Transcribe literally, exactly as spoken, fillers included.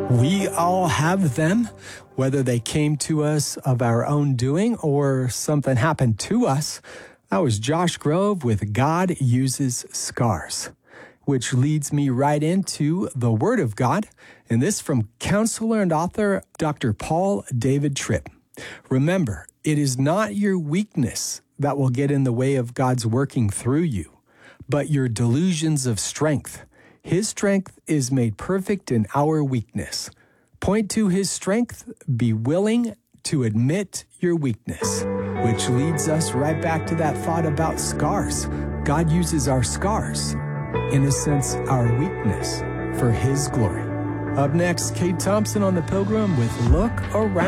We all have them, whether they came to us of our own doing or something happened to us. That was Josh Grove with God Uses Scars, which leads me right into the Word of God, and this from counselor and author Doctor Paul David Tripp. Remember, it is not your weakness that will get in the way of God's working through you, but your delusions of strength. His strength is made perfect in our weakness. Point to His strength, be willing to admit your weakness, which leads us right back to that thought about scars. God uses our scars, in a sense, our weakness, for His glory. Up next, Kate Thompson on The Pilgrim with Look Around.